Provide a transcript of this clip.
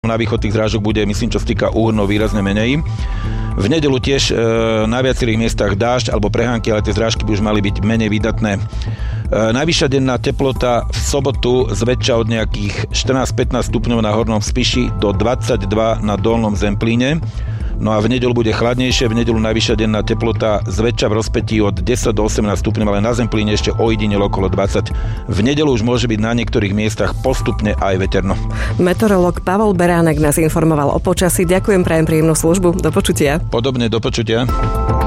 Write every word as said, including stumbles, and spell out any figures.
Na východ tých zrážok bude, myslím, čo sa týka úhrnov, výrazne menej. V nedeľu tiež e, na viacerých miestach dážď alebo prehánky, ale tie zrážky by už mali byť menej výdatné. E, najvyššia denná teplota v sobotu zväčša od nejakých štrnásť pätnásť stupňov na Hornom Spiši do dvadsaťdva na Dolnom Zemplíne. No a v nedeľu bude chladnejšie, v nedeľu najvyššia denná teplota zväčša v rozpätí od desať do osemnásť stupňov, ale na Zemplíne ešte ojedinelo okolo dvadsať. V nedeľu už môže byť na niektorých miestach postupne aj veterno. Meteorológ Pavol Beránek nás informoval o počasí. Ďakujem, prajem príjemnú službu. Do počutia. Podobne, do počutia.